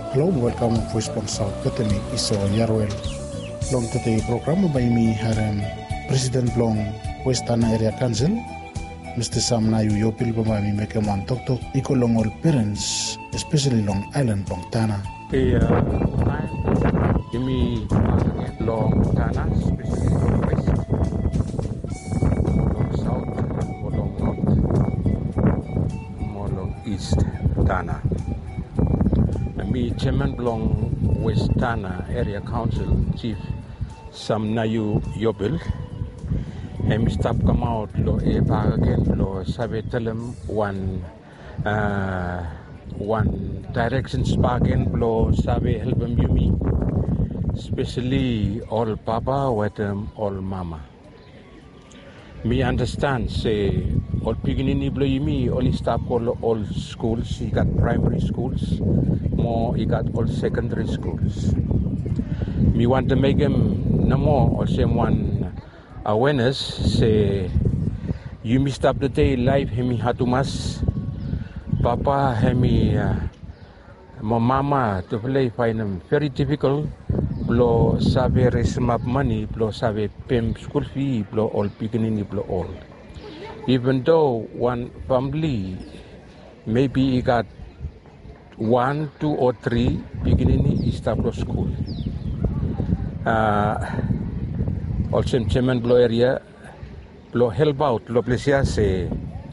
Hello, welcome to Voice South Katemi Iso Yarwell. Long today program by me Harem President Long Western Area Council Mr. Sam Nayu Yopil by me make a man talk iko long all parents, especially Long Island Long Tana. Yumi Long Tana, especially Long West, Long South, more Long North, more Long East Tana. Me Chairman Long West Tana Area Council Chief Sam Nayu Yobil. And we stop come out lo e again lo sabe tell them one direction sparking lo sabe help them yumi, especially all papa with them all mama. Me understand say all beginning blo yumi only stop all schools. He got primary schools, more he got all secondary schools. Me want to make him no more or same one awareness say you missed up the day life hemi hatumas papa hemi my mama to play find them very difficult blow sabe raise up money blow sabe pay school fee blow all beginning blow all, even though one family maybe he got 1, 2 or 3 beginning established school. Also Chairman blow area blow help out lo plesia say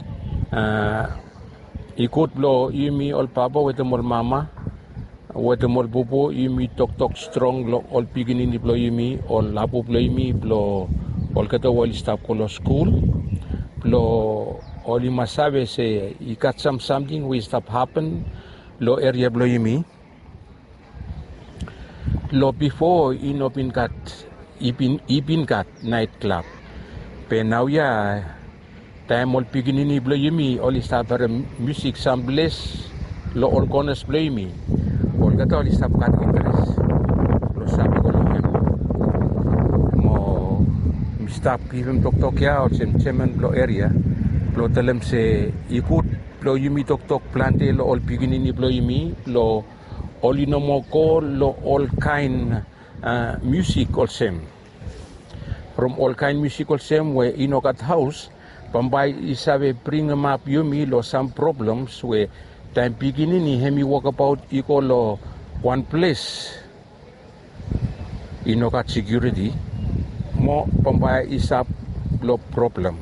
ikut blow yumi all papa with all mama with all bubu yumi talk strong lo all beginning blow yumi all labu blow yumi blow all kata wali stop ko school blow all you must have say you got something we stop happen lo area blow yumi lo before you know been got Ibin got nightclub. But now time all beginning blow yumi all stop music some place lo all corners blow yumi. All got all stop got interest. Lo sabi ko lang mo stop even talk ya or some chairman blow area. Blow tell say ikut blow yumi talk plante lo all beginning blow yumi lo all you know mo ko lo all kind music all same. From all kind music all same where in got house, Pambai isabe bring them up yumi lo some problems where time beginning hemi walk about equal lo one place. In got security, more Pambai isab lo problem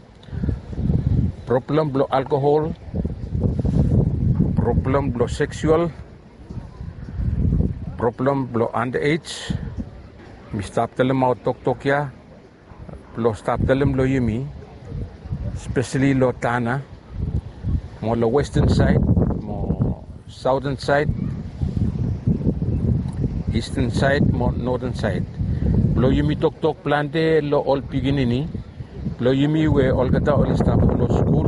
blow alcohol, problem blow sexual, problem blow underage. Me stop tell them out talk ya. Lo stop tell them lo yumi, especially lo Tana, more lo western side, more southern side, eastern side, more northern side. Lo yumi talk plante lo all beginning, lo yumi where all gata all stop lo school.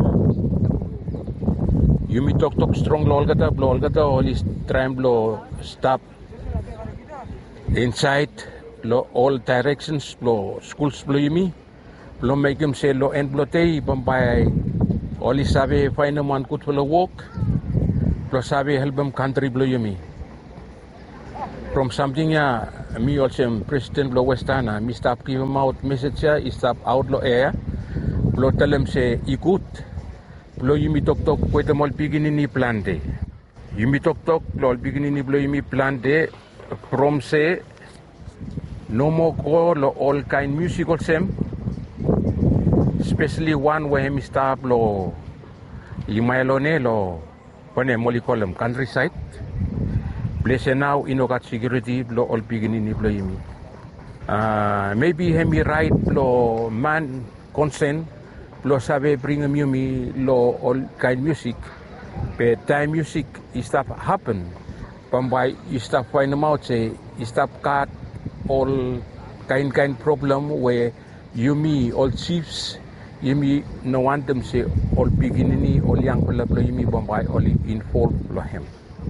Yumi talk strong lo all gata all is try lo stop inside. Lo all directions lo schools blow yumi lo make him say lo end blow tay Bombay all sabe find them one good for the walk lo sabe help them country blow yumi from something me also president blow westana me stop give him out message stop out lo air blow tell him say ikut blow yumi talk with them all beginning ni plante yumi talk lo beginning ni blow yumi plante from say no more go lo all kind musical same, especially one where him stop lo imailone lo when moli call them countryside. Place now got security lo all beginning blow yumi. Maybe him right lo man consent lo sabe bring him yumi lo all kind music, but time music stop happen. Pambai stop find them out say stop cut. All kind problem where yumi all chiefs yumi no want them say all beginning all young pala yumi Bombay only involved lo him.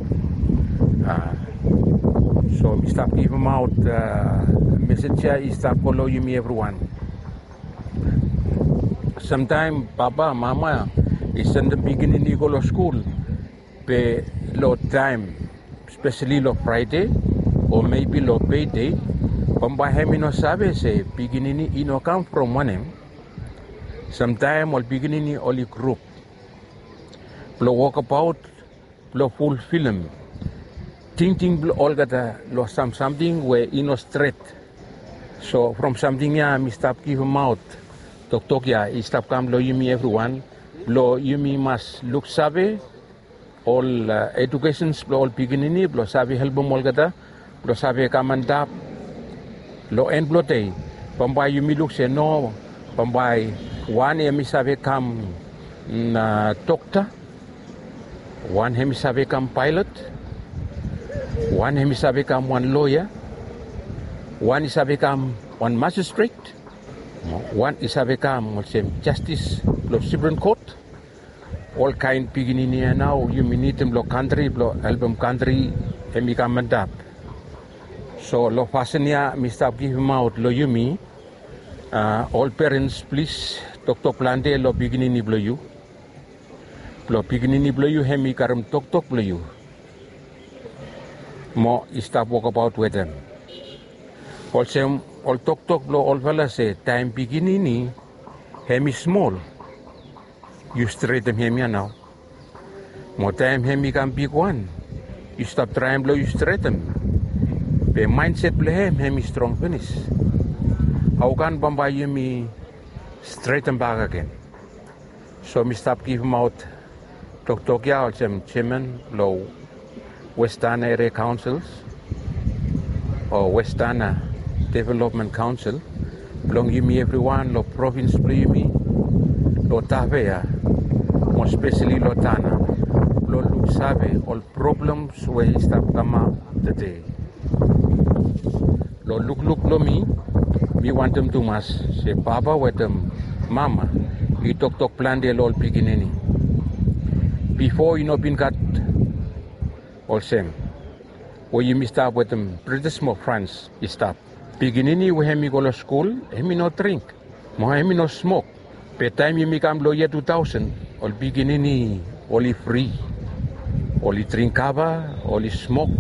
So we stop give him out message is stop follow yumi everyone. Sometime papa mama is in the beginning go to school, pe lo time especially lo Friday, or maybe lo payday, pamba hemi no sabe se piginini ino come from one. Sometime ol piginini oli group. Lo walk about, lo full film. Ting all gata lo something where ino straight. So from something ya mi stop give him out. Tok ya, I stop come lo yumi everyone. Lo yumi must look sabe. All educations lo all piginini lo sabe help mo gata. Lo sabe kamandap. Lo end lo day. Pambay yumi look se no. Pambay one yumi sabe kam doctor. One hemi sabe kam pilot. One hemi sabe kam one lawyer. One is sabe kam one magistrate. One is sabe kam justice lo Supreme Court. All kind piginini now you need them lo country lo album country hemi kam mandap. So lo fasenya mi stop give him out lo yumi. All parents please tok lande lo piginini lo you. Lo piginini blo you hemi karam tok blo you. Mo stop walk about with them. Also all tok blo all fella say time piginini hemi small. You straight them hemi now. Mo time hemi kam big one. You stop trying blo you straight them. Be mindset blo hemi strong finish. How can bamba you me straight them back again? So me stop give him out. Tok ya also chairman lo Western Area Councils or Western Development Council. Belong yumi everyone lo province blo yumi lo tabe ya, more especially lo tana lo look sabe all problems where he stop come out today. Lo look lo me want them to mas say papa with them mama. He tok plan de lo piginini. Before you know been got all same. Where you missed up with them pretty small friends, you stop. Beginning we hemi go to school, hemi no drink. Mo hemi no smoke. By time you become lawyer 2000, all beginning only free. Only drink kava, only smoke.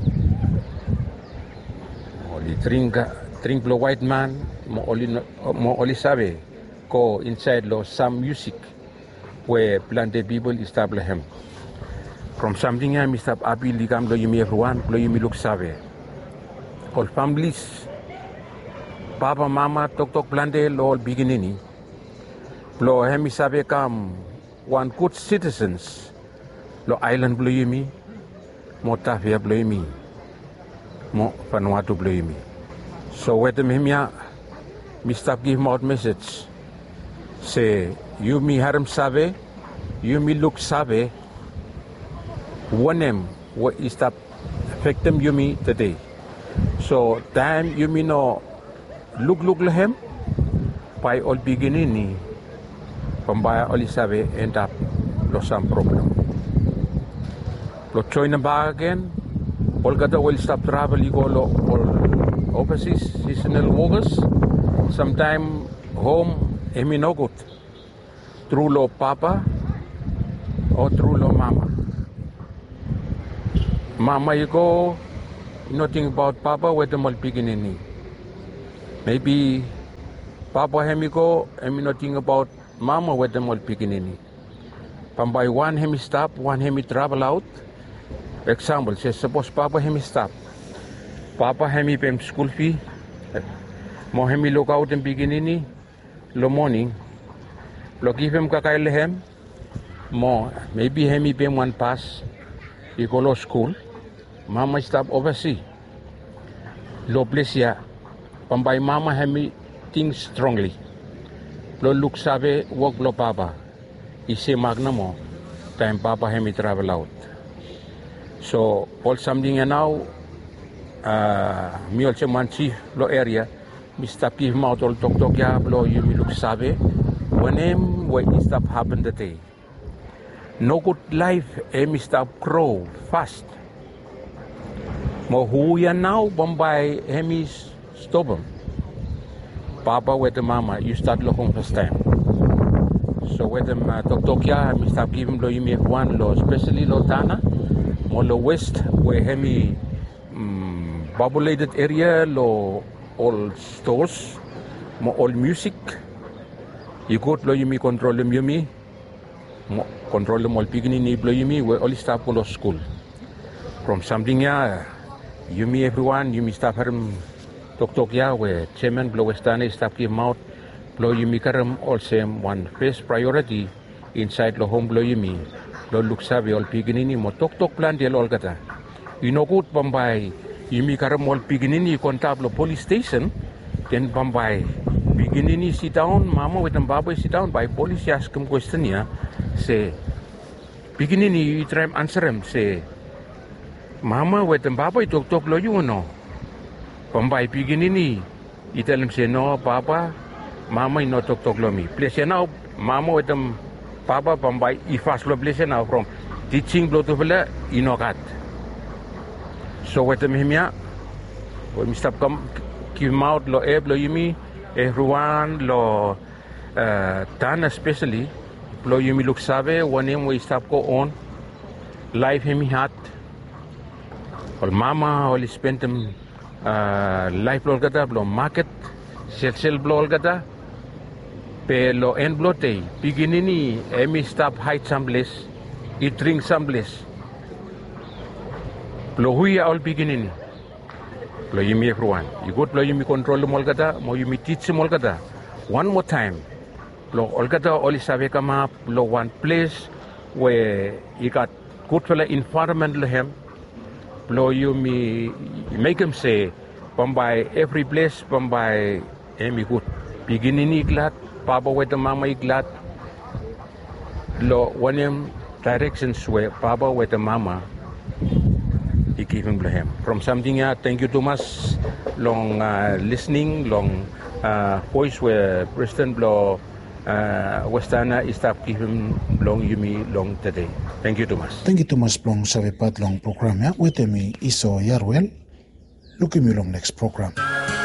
Only drink lo white man, mo only sabe go inside lo some music. Where planted people establish him. From something I missed up api ligam lo yumi everyone, lo yumi look sabe. All families, papa, mama, tok planted lo all beginning. Lo hemi sabe kam one good citizens. Lo island lo yumi, mo tafia lo yumi, mo Vanuatu lo yumi. So with them himya, missed up give him out message. Say, you me haram sabe, you me look sabe, one em, what is that affect them you me today. So, time you me no look lahem, by all beginning, from by all sabe, end up, lost some problem. Lo join the back again, all got will stop travel, you go all overseas, seasonal workers, sometime home. Emi no good. Through lo papa or through lo mama. Mama you go, nothing about papa with the mal beginning. Maybe papa hemi go, emi nothing about mama with the mal beginning. Pambay one hemi stop, one hemi travel out. Example, say suppose papa hemi stop. Papa hemi pay school fee. Mo hemi look out in beginning. Lo morning, lo give him kakailehem, mo maybe hemi pay one pass, he go to school, mama stop overseas. Lo bless ya, pambay mama hemi think strongly. Lo look sabe work lo papa, ise magna mo, time papa hemi travel out. So all something now, me also man chief lo area. Mr. Give him out all tok ya blow you look sabe. When him where he stop happen the day. No good life him stop grow fast. Mo who ya now Bombay him is stubborn. Papa with the mama you start looking first time. So with them tok ya Mr. Give him blow you make one law especially lo tana. Molo West, where hemi populated area, lo all stores, mo all music. You go to yumi control them yumi, mo control them all pigini blo yumi, where all staff go to school. From something ya, yumi everyone, yumi staff harum tok ya, where chairman blo Westana staff came out, blo yumi karam all same one first priority inside lo home blo yumi. Lo look sabi all piginini mo tok plan dia all kata. Inokut Bombay yumi karam all piginini kontab lo police station then Bombay piginini sit down mama with them baba sit down by police ask him question ya say piginini you try answer him say mama with them baba tok lo you no Bombay piginini you tell him say no baba mama no tok lo me please now mama with them Papa Bombay ifas lo blese now from teaching blow to vela inokat. So with them himya, when we stop come give out lo lo yumi everyone lo tan especially lo yumi look sabe when him we stop go on life him hat or mama or spend them life lo gata lo market sell blow gata. Pelo en blote, piginini, emi stop height someplace, it drink someplace. Lo huya all piginini. Lo yumi everyone. You go to lo yumi control the molgata, mo yumi teach the molgata. One more time. Lo olgata all sabe come up, lo one place where you got good fella environment lo him. Lo yumi make him say, Bombay every place, Bombay emi good. Piginini glad. Papa with the mama iglat lo one him directions where Papa with the mama he give him him from something thank you Thomas long listening long voice where President Blo Westana is stop give him long yumi long today. Thank you Thomas Blong sabe pat long program ya with me Iso Yarwell look me long next program.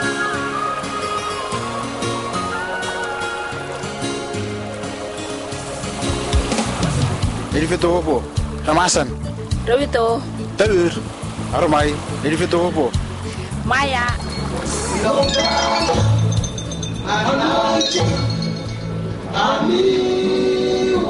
Nilifito hopo, Ramasan. Rovito. Taur, Armai, nilifito hopo. Maya. Anoche, a mí.